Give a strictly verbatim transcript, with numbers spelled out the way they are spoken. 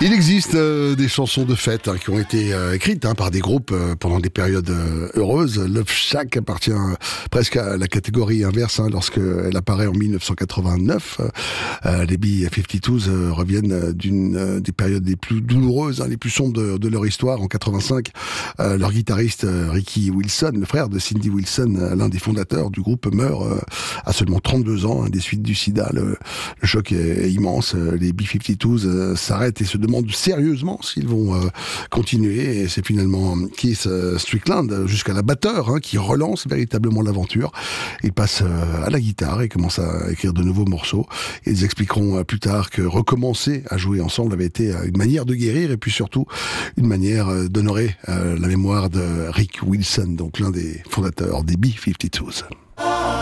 Il existe euh, des chansons de fête hein, qui ont été euh, écrites hein, par des groupes euh, pendant des périodes euh, heureuses. Love Shack appartient euh, presque à la catégorie inverse hein, lorsqu'elle apparaît en mille neuf cent quatre-vingt-neuf. Euh, les B cinquante-deux euh, reviennent d'une euh, des périodes les plus douloureuses, hein, les plus sombres de, de leur histoire. En quatre-vingt-cinq, euh, leur guitariste euh, Ricky Wilson, le frère de Cindy Wilson, euh, l'un des fondateurs du groupe, meurt euh, à seulement trente-deux ans hein, des suites du sida. Le, le choc est, est immense. Les B cinquante-deux euh, s'arrêtent et se demandent sérieusement s'ils vont euh, continuer. Et c'est finalement Keith euh, Strickland, jusqu'à la batteur, hein, qui relance véritablement l'aventure. Il passe euh, à la guitare et commence à écrire de nouveaux morceaux. Ils expliqueront euh, plus tard que recommencer à jouer ensemble avait été euh, une manière de guérir et puis surtout une manière euh, d'honorer euh, la mémoire de Rick Wilson, donc l'un des fondateurs des B cinquante-deux.